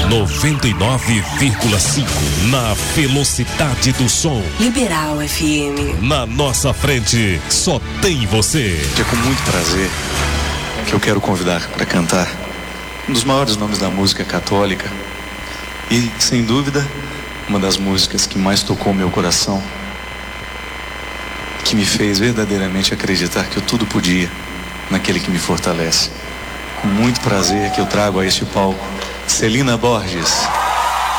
99,5 na velocidade do som. Liberal FM. Na nossa frente, só tem você. É com muito prazer que eu quero convidar para cantar um dos maiores nomes da música católica e, sem dúvida, uma das músicas que mais tocou meu coração, que me fez verdadeiramente acreditar que eu tudo podia naquele que me fortalece. Com muito prazer que eu trago a este palco Celina Borges.